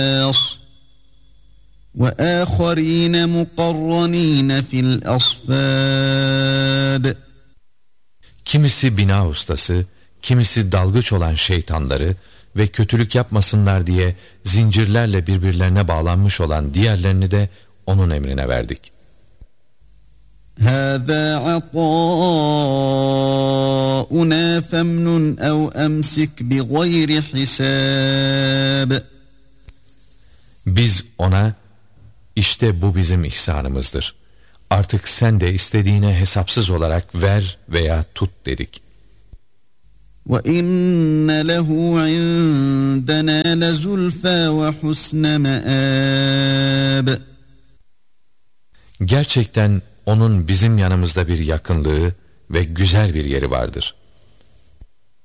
وآخرين مقرنين في الأصفاد. Kimisi bina ustası, kimisi dalgıç olan şeytanları ve kötülük yapmasınlar diye zincirlerle birbirlerine bağlanmış olan diğerlerini de onun emrine verdik. هذا عطاؤنا فامنن أو أمسك بغير حساب. Biz ona, işte bu bizim ihsanımızdır, artık sen de istediğine hesapsız olarak ver veya tut dedik. وَإِنَّ لَهُ عِندَنَا لَزُلْفَى وَحُسْنَ مَآبٍ. Gerçekten onun bizim yanımızda bir yakınlığı ve güzel bir yeri vardır.